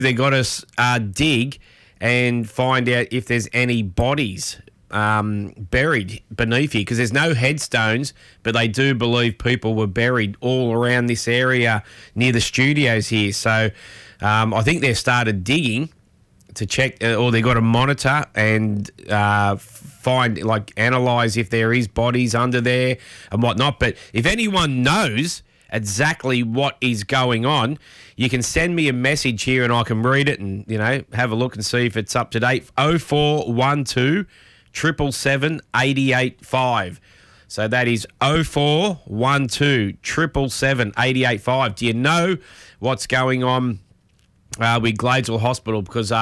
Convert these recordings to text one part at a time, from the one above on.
They got us dig and find out if there's any bodies buried beneath here, because there's no headstones, but they do believe people were buried all around this area near the studios here. So I think they've started digging to check, or they got to monitor and find, like, analyse if there is bodies under there and whatnot. But if anyone knows exactly what is going on, you can send me a message here and I can read it and, you know, have a look and see if it's up to date. 0412 777 885. So that is 0412 777 885. Do you know what's going on with Gladesville Hospital? Because,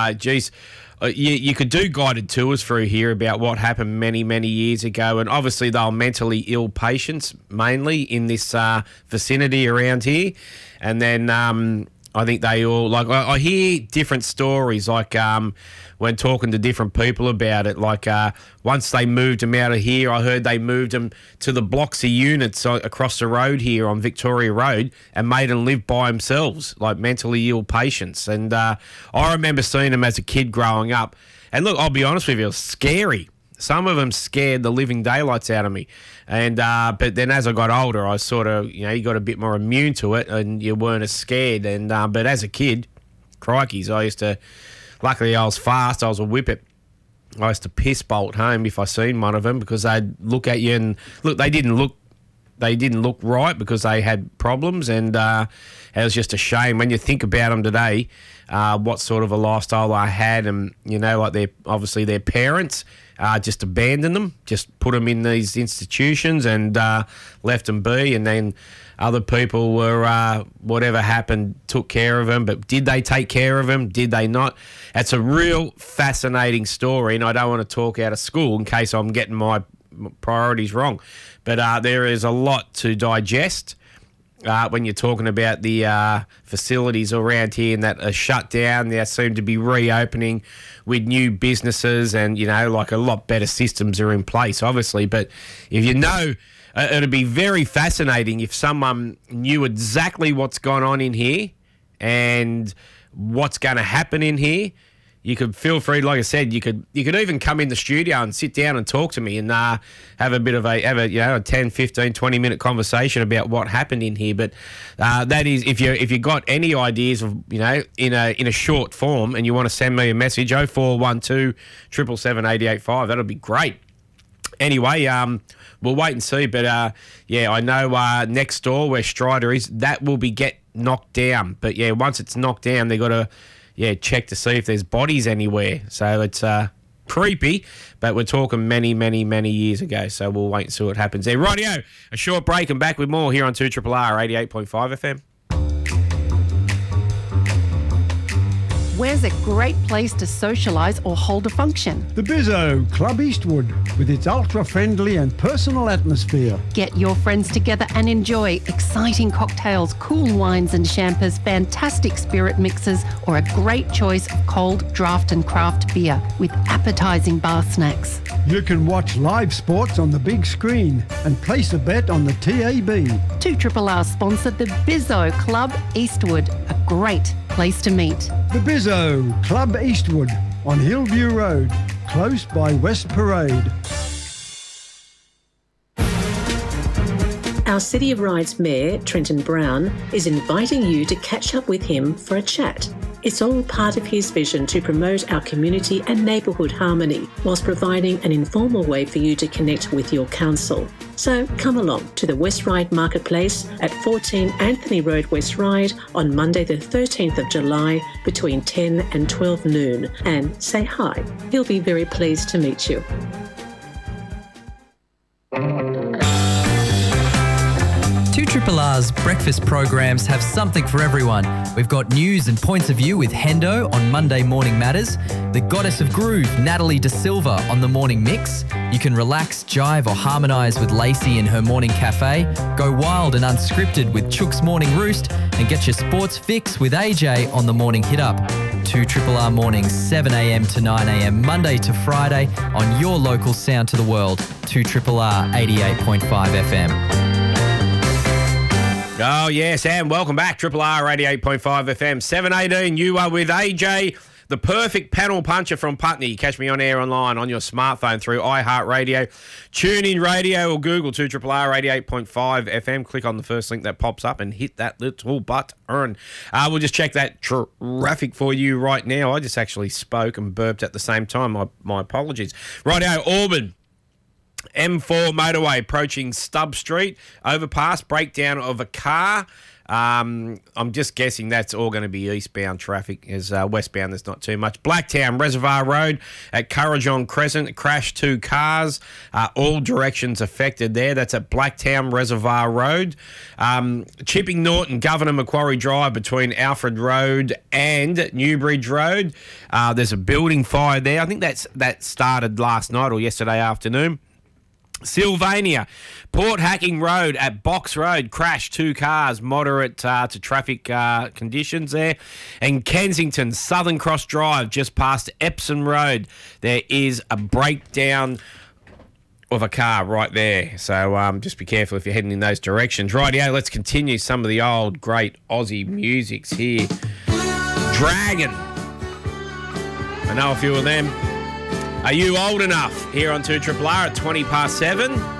you could do guided tours through here about what happened many, many years ago. And obviously they were mentally ill patients mainly in this vicinity around here. And then I think they all, like, I hear different stories, like when talking to different people about it. Like once they moved them out of here, I heard they moved them to the blocks of units across the road here on Victoria Road and made them live by themselves, like mentally ill patients. And I remember seeing them as a kid growing up. And look, I'll be honest with you, it was scary. Some of them scared the living daylights out of me. And but then as I got older, I sort of, you know, you got a bit more immune to it and you weren't as scared. And but as a kid, crikeys, I used to, luckily I was fast, I was a whippet. I used to piss bolt home if I seen one of them, because they'd look at you and look, they didn't look right because they had problems. And it was just a shame when you think about them today, what sort of a lifestyle I had. And, you know, like obviously their parents just abandoned them, just put them in these institutions and left them be. And then other people were, whatever happened, took care of them. But did they take care of them? Did they not? It's a real fascinating story, and I don't want to talk out of school in case I'm getting my priorities wrong. But there is a lot to digest when you're talking about the facilities around here and that are shut down. They seem to be reopening with new businesses and, you know, like a lot better systems are in place, obviously. But if you know, it'd be very fascinating if someone knew exactly what's going on in here and what's going to happen in here. You could feel free, like I said, you could even come in the studio and sit down and talk to me and have a bit of a 10, 15, 20-minute conversation about what happened in here. But that is, if you got any ideas of, you know, in a short form, and you want to send me a message, 0412 777 885, that'll be great. Anyway, we'll wait and see. But I know next door where Strider is, that will be knocked down. But yeah, once it's knocked down, they got to check to see if there's bodies anywhere. So it's creepy, but we're talking many, many, many years ago. So we'll wait and see what happens there. Rightio, a short break and back with more here on 2RRR 88.5 FM. Where's a great place to socialise or hold a function? The Bizzo, Club Eastwood, with its ultra-friendly and personal atmosphere. Get your friends together and enjoy exciting cocktails, cool wines and champers, fantastic spirit mixes, or a great choice of cold draft and craft beer with appetising bar snacks. You can watch live sports on the big screen and place a bet on the TAB. 2RRR sponsored the Bizzo Club Eastwood, a great place to meet. The Bizzo Club Eastwood on Hillview Road, close by West Parade. Our City of Ryde's Mayor, Trenton Brown, is inviting you to catch up with him for a chat. It's all part of his vision to promote our community and neighbourhood harmony, whilst providing an informal way for you to connect with your council. So come along to the West Ryde Marketplace at 14 Anthony Road, West Ryde on Monday the 13th of July between 10 and 12 noon and say hi. He'll be very pleased to meet you. 2RRR's breakfast programs have something for everyone. We've got news and points of view with Hendo on Monday Morning Matters, the Goddess of Groove, Natalie De Silva, on the Morning Mix. You can relax, jive or harmonise with Lacey in her Morning Cafe, go wild and unscripted with Chook's Morning Roost, and get your sports fix with AJ on the Morning Hit Up. 2RRR mornings, 7am to 9am, Monday to Friday on your local sound to the world, 2RRR 88.5 FM. Oh, yes, and welcome back. Triple R 88.5 FM, 7:18. You are with AJ, the perfect panel puncher from Putney. Catch me on air online on your smartphone through iHeartRadio, TuneIn Radio, or Google 2RRR 88.5 FM. Click on the first link that pops up and hit that little button. We'll just check that traffic for you right now. I just actually spoke and burped at the same time. My apologies. Righto, Auburn. M4 motorway approaching Stubb Street. Overpass, breakdown of a car. I'm just guessing that's all going to be eastbound traffic, as westbound there's not too much. Blacktown Reservoir Road at Currajong Crescent, crashed 2 cars. All directions affected there. That's at Blacktown Reservoir Road. Chipping Norton, Governor Macquarie Drive between Alfred Road and Newbridge Road. There's a building fire there. I think that started last night or yesterday afternoon. Sylvania, Port Hacking Road at Box Road, crashed 2 cars, moderate to traffic conditions there. And Kensington, Southern Cross Drive, just past Epsom Road, there is a breakdown of a car right there. So just be careful if you're heading in those directions. Rightio, let's continue some of the old great Aussie musics here. Dragon. I know a few of them. Are you old enough? Here on 2RRR at 7:20.